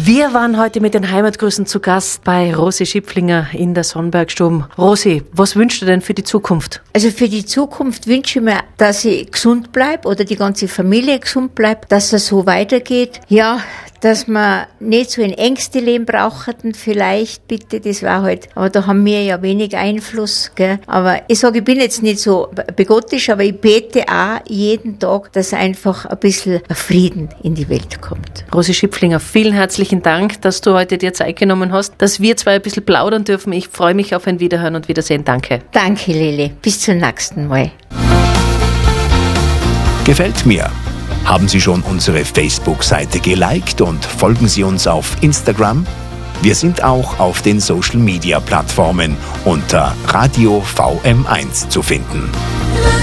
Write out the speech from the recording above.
Wir waren heute mit den Heimatgrüßen zu Gast bei Rosi Schipflinger in der Sonnbergstube. Rosi, was wünschst du denn für die Zukunft? Also für die Zukunft wünsche ich mir, dass ich gesund bleibe oder die ganze Familie gesund bleibt, dass es so weitergeht. Ja, dass wir nicht so in Ängste leben brauchten, vielleicht, bitte, das war halt, aber da haben wir ja wenig Einfluss, gell. Aber ich sage, ich bin jetzt nicht so begottisch, aber ich bete auch jeden Tag, dass einfach ein bisschen Frieden in die Welt kommt. Rosi Schipflinger, vielen herzlichen Dank, dass du heute dir Zeit genommen hast, dass wir zwei ein bisschen plaudern dürfen. Ich freue mich auf ein Wiederhören und Wiedersehen. Danke. Danke, Lili. Bis zum nächsten Mal. Gefällt mir? Haben Sie schon unsere Facebook-Seite geliked und folgen Sie uns auf Instagram? Wir sind auch auf den Social-Media-Plattformen unter Radio VM1 zu finden.